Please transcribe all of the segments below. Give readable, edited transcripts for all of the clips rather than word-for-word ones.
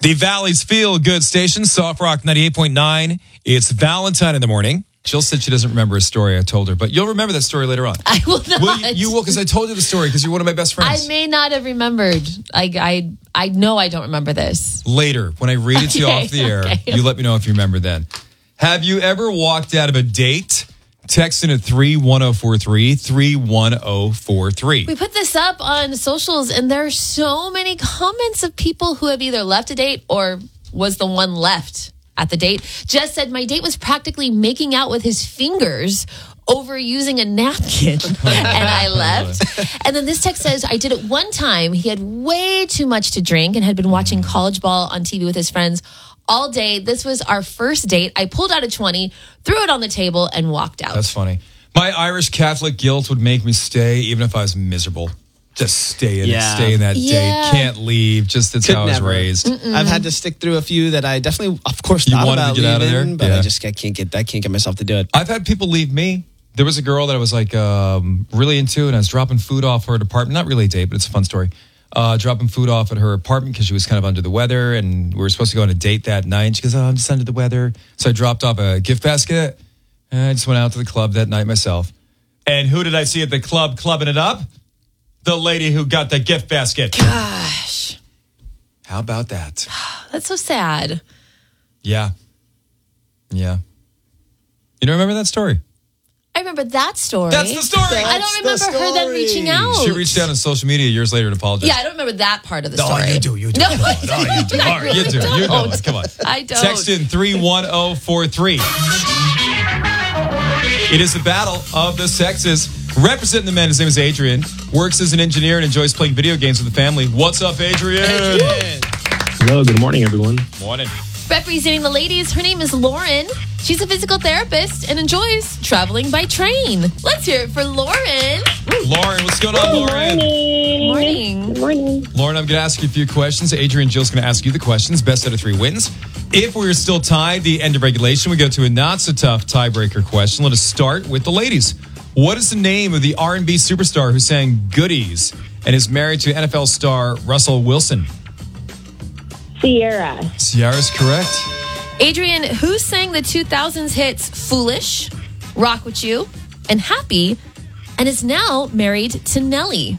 The Valley's Feel Good Station, Soft Rock 98.9. It's Valentine in the morning. Jill said she doesn't remember a story I told her, but you'll remember that story later on. I will not. Well, you will, because I told you the story, because you're one of my best friends. I may not have remembered. I know I don't remember this. Later, when I read it to you off the air, you let me know if you remember then. Have you ever walked out of a date? Text in at 31043, 31043. We put this up on socials, and there are so many comments of people who have either left a date or was the one left at the date. Jess said, my date was practically making out with his fingers over using a napkin, and I left. And then this text says, I did it one time. He had way too much to drink and had been watching college ball on TV with his friends all day. This was our first date. I pulled out a 20, threw it on the table, and walked out. That's funny. My Irish Catholic guilt would make me stay, even if I was miserable. Just stay in that date. Can't leave. Just that's how I was raised. I've had to stick through a few that I definitely, of course, You thought wanted to about get out of there? leaving, but Yeah. I can't get myself to do it. I've had people leave me. There was a girl that I was like really into, and I was dropping food off her apartment. Not really a date, but it's a fun story. Dropping food off at her apartment because she was kind of under the weather, and we were supposed to go on a date that night. And she goes, I'm just under the weather. So I dropped off a gift basket, and I just went out to the club that night myself. And who did I see at the club clubbing it up? The lady who got the gift basket. Gosh. How about that? That's so sad. Yeah. You don't remember that story? I remember that story. That's the story. I don't remember her then reaching out. She reached out on social media years later and apologized. Yeah, I don't remember that part of the story. You do. No, Come on. You do. I really You do. You know it. Come on. I don't. Text in 31043. It is the battle of the sexes. Representing the men, his name is Adrian. Works as an engineer and enjoys playing video games with the family. What's up, Adrian? Hello, good morning, everyone. Morning. Representing the ladies, her name is Lauren. She's a physical therapist and enjoys traveling by train. Let's hear it for Lauren. Lauren, what's going on, Lauren? Morning. Good morning. Lauren, I'm going to ask you a few questions. Adrian and Jill's going to ask you the questions. Best out of 3 wins. If we're still tied, the end of regulation, we go to a not-so-tough tiebreaker question. Let us start with the ladies. What is the name of the R&B superstar who sang Goodies and is married to NFL star Russell Wilson? Sierra. Sierra's correct. Adrian, who sang the 2000s hits Foolish, Rock With You, and Happy, and is now married to Nelly?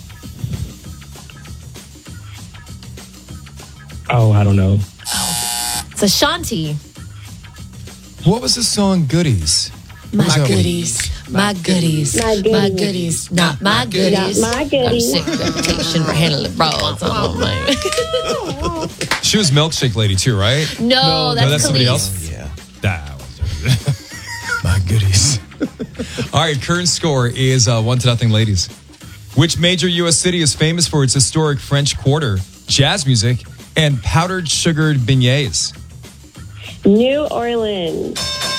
Oh, I don't know. It's Ashanti. What was the song Goodies? My that one? goodies, my goodies, My goodies. my goodies, not my goodies. Not my goodies. Got a sick reputation for handling bras. Oh, man. She was Milkshake Lady too, right? No, that's somebody Khalees. else? Yeah. My goodies. All right, current score is 1-0, ladies. Which major U.S. city is famous for its historic French Quarter, jazz music, and powdered sugared beignets? New Orleans.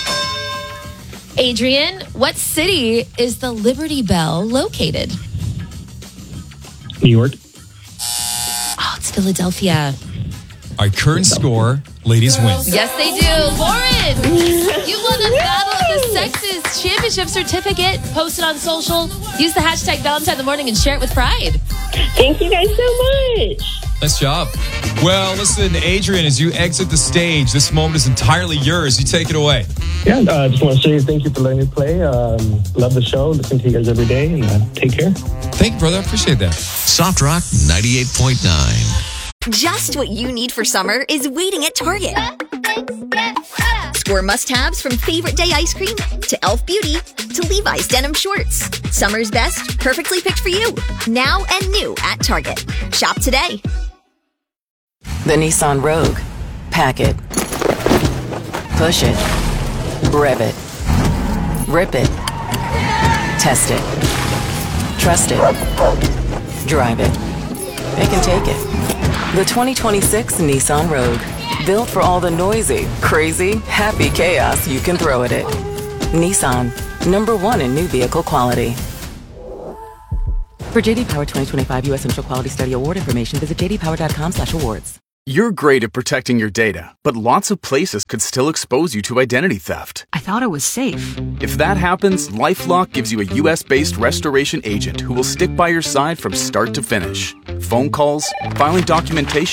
Adrian, what city is the Liberty Bell located? New York. Oh, it's Philadelphia. All right, current score, ladies win. Yes, they do. Lauren, you won the Battle of the Sexes Championship certificate. Post it on social. Use the hashtag Valentine in the morning and share it with pride. Thank you guys so much. Nice job. Well, listen, Adrian, as you exit the stage, this moment is entirely yours. You take it away. Yeah, I just want to say thank you for letting me play. Love the show. Listen to you guys every day, and take care. Thank you, brother. I appreciate that. Soft Rock 98.9. Just what you need for summer is waiting at Target. Score must-haves from Favorite Day ice cream to Elf Beauty to Levi's denim shorts. Summer's best, perfectly picked for you. Now and new at Target. Shop today. The Nissan Rogue. Pack it. Push it. Rev it. Rip it. Test it. Trust it. Drive it. It can take it. The 2026 Nissan Rogue. Built for all the noisy, crazy, happy chaos you can throw at it. Nissan. #1 in new vehicle quality. For JD Power 2025 U.S. Initial Quality Study Award information, visit jdpower.com/awards. You're great at protecting your data, but lots of places could still expose you to identity theft. I thought it was safe. If that happens, LifeLock gives you a U.S.-based restoration agent who will stick by your side from start to finish. Phone calls, filing documentation,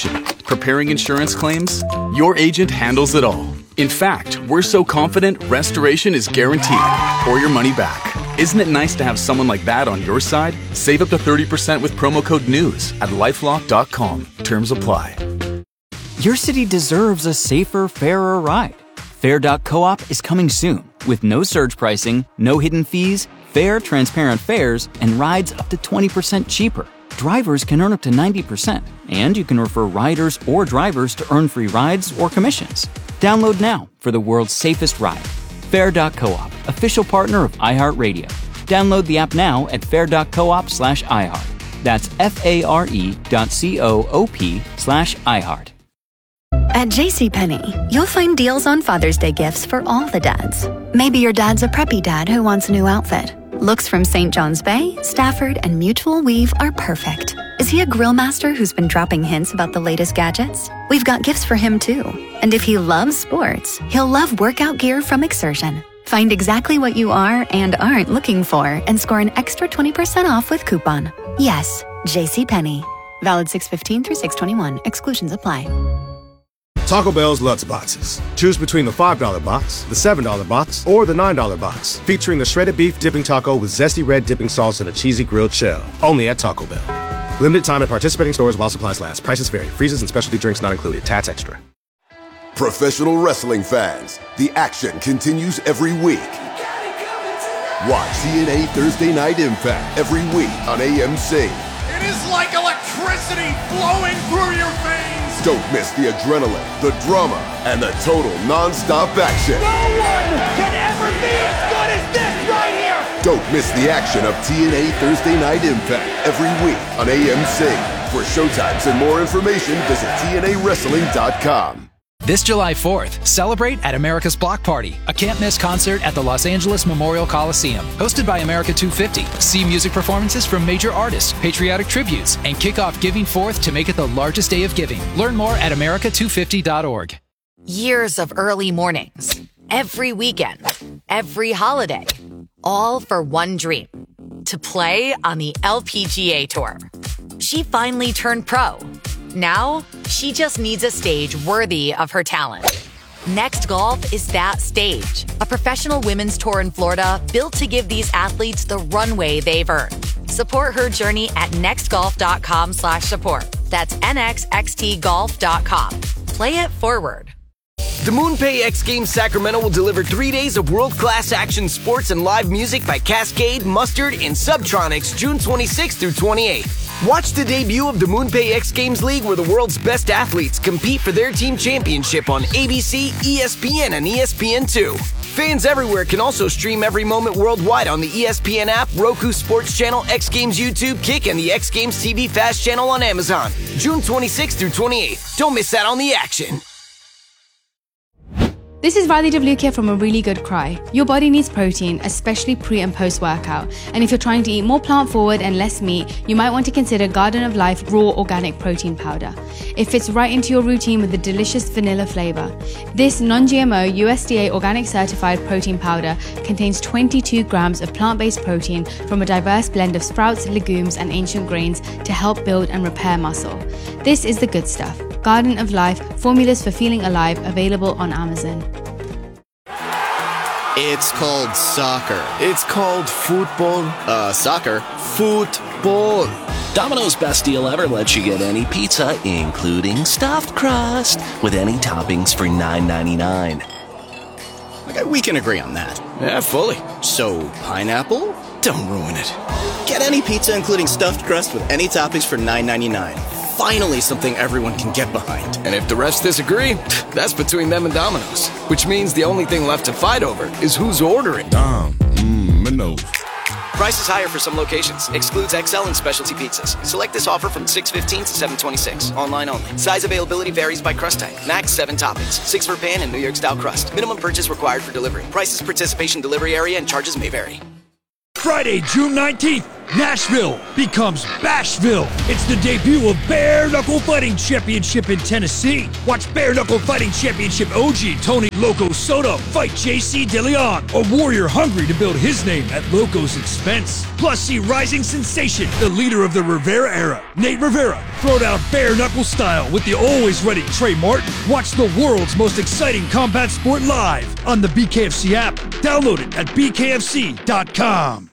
preparing insurance claims, your agent handles it all. In fact, we're so confident restoration is guaranteed or your money back. Isn't it nice to have someone like that on your side? Save up to 30% with promo code NEWS at lifelock.com. Terms apply. Your city deserves a safer, fairer ride. Fair.coop is coming soon with no surge pricing, no hidden fees, fair, transparent fares, and rides up to 20% cheaper. Drivers can earn up to 90%, and you can refer riders or drivers to earn free rides or commissions. Download now for the world's safest ride. Fair.coop, official partner of iHeartRadio. Download the app now at fair.coop/iHeart. That's FARE.coop/iHeart. At JCPenney, you'll find deals on Father's Day gifts for all the dads. Maybe your dad's a preppy dad who wants a new outfit. Looks from St. John's Bay, Stafford, and Mutual Weave are perfect. Is he a grill master who's been dropping hints about the latest gadgets? We've got gifts for him too. And if he loves sports, he'll love workout gear from Exertion. Find exactly what you are and aren't looking for and score an extra 20% off with coupon. Yes, JCPenney. Valid 6/15 through 6/21. Exclusions apply. Taco Bell's Lutz Boxes. Choose between the $5 box, the $7 box, or the $9 box, featuring the shredded beef dipping taco with zesty red dipping sauce and a cheesy grilled shell. Only at Taco Bell. Limited time at participating stores while supplies last. Prices vary. Freezes and specialty drinks not included. Tax extra. Professional wrestling fans, the action continues every week. Watch TNA Thursday Night Impact every week on AMC. It is like electricity flowing through your veins. Don't miss the adrenaline, the drama, and the total non-stop action. No one can ever be as good as this right here. Don't miss the action of TNA Thursday Night Impact every week on AMC. For showtimes and more information, visit TNAWrestling.com. This July 4th, celebrate at America's Block Party, a can't-miss concert at the Los Angeles Memorial Coliseum. Hosted by America 250. See music performances from major artists, patriotic tributes, and kick off Giving Forth to make it the largest day of giving. Learn more at america250.org. Years of early mornings, every weekend, every holiday, all for one dream, to play on the LPGA Tour. She finally turned pro. Now, she just needs a stage worthy of her talent. Next Golf is that stage. A professional women's tour in Florida built to give these athletes the runway they've earned. Support her journey at nextgolf.com/support. That's nxxtgolf.com. Play it forward. The MoonPay X Games Sacramento will deliver 3 days of world-class action sports and live music by Cascade, Mustard, and Subtronics June 26th through 28th. Watch the debut of the MoonPay X Games League, where the world's best athletes compete for their team championship on ABC, ESPN, and ESPN2. Fans everywhere can also stream every moment worldwide on the ESPN app, Roku Sports Channel, X Games YouTube, Kick, and the X Games TV Fast channel on Amazon. June 26th through 28th. Don't miss out on the action. This is Riley Devlukia from A Really Good Cry. Your body needs protein, especially pre and post workout. And if you're trying to eat more plant forward and less meat, you might want to consider Garden of Life Raw Organic Protein Powder. It fits right into your routine with a delicious vanilla flavor. This non-GMO USDA organic certified protein powder contains 22 grams of plant-based protein from a diverse blend of sprouts, legumes, and ancient grains to help build and repair muscle. This is the good stuff. Garden of Life, formulas for feeling alive, available on Amazon. It's called soccer. It's called football. Soccer. Football. Domino's Best Deal Ever lets you get any pizza, including stuffed crust, with any toppings for $9.99. Okay, we can agree on that. Yeah, fully. So, pineapple? Don't ruin it. Get any pizza, including stuffed crust, with any toppings for $9.99. Finally, something everyone can get behind. And if the rest disagree, that's between them and Domino's. Which means the only thing left to fight over is who's ordering. Domino's. Price is higher for some locations. Excludes XL and specialty pizzas. Select this offer from 6/15 to 7/26. Online only. Size availability varies by crust type. Max 7 toppings. 6 for pan and New York style crust. Minimum purchase required for delivery. Prices, participation, delivery area, and charges may vary. Friday, June 19th, Nashville becomes Bashville. It's the debut of Bare Knuckle Fighting Championship in Tennessee. Watch Bare Knuckle Fighting Championship OG Tony Loco Soto fight JC DeLeon, a warrior hungry to build his name at Loco's expense. Plus, see rising sensation, the leader of the Rivera era, Nate Rivera, throw down bare knuckle style with the always ready Trey Martin. Watch the world's most exciting combat sport live on the BKFC app. Download it at bkfc.com.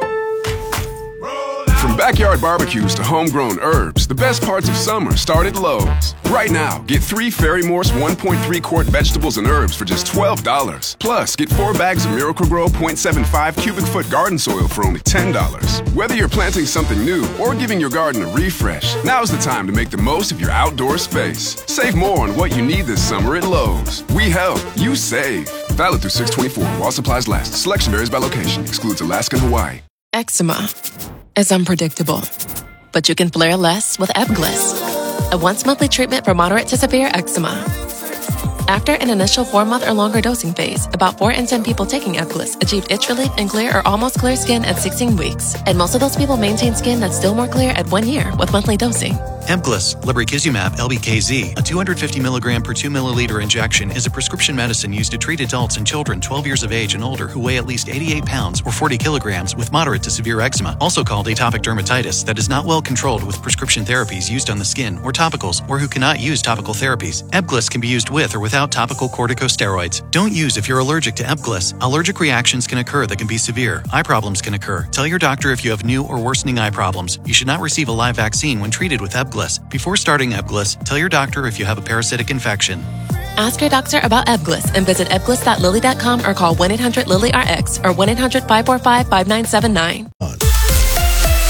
From backyard barbecues to homegrown herbs, the best parts of summer start at Lowe's. Right now, get 3 Ferry Morse 1.3 quart vegetables and herbs for just $12. Plus, get 4 bags of Miracle Grow 0.75 cubic foot garden soil for only $10. Whether you're planting something new or giving your garden a refresh, now's the time to make the most of your outdoor space. Save more on what you need this summer at Lowe's. We help, you save. Valid through 6/24 while supplies last. Selection varies by location. Excludes Alaska and Hawaii. Eczema is unpredictable, but you can flare less with Ebglyss, a once-monthly treatment for moderate to severe eczema. After an initial 4-month or longer dosing phase, about 4 in 10 people taking Ebglyss achieved itch relief and clear or almost clear skin at 16 weeks, and most of those people maintain skin that's still more clear at 1 year with monthly dosing. Ebglyss, lebrikizumab LBKZ, a 250 milligram per 2 milliliter injection, is a prescription medicine used to treat adults and children 12 years of age and older who weigh at least 88 pounds or 40 kilograms with moderate to severe eczema, also called atopic dermatitis, that is not well controlled with prescription therapies used on the skin or topicals, or who cannot use topical therapies. Ebglyss can be used with or without topical corticosteroids. Don't use if you're allergic to Ebglyss. Allergic reactions can occur that can be severe. Eye problems can occur. Tell your doctor if you have new or worsening eye problems. You should not receive a live vaccine when treated with Ebglyss. Before starting Ebglyss, tell your doctor if you have a parasitic infection. Ask your doctor about Ebglyss and visit ebglyss.lilly.com or call 1-800-LILY-RX or 1-800-545-5979.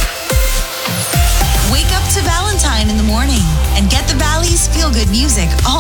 Wake up to Valentine in the morning and get the Bally's feel-good music all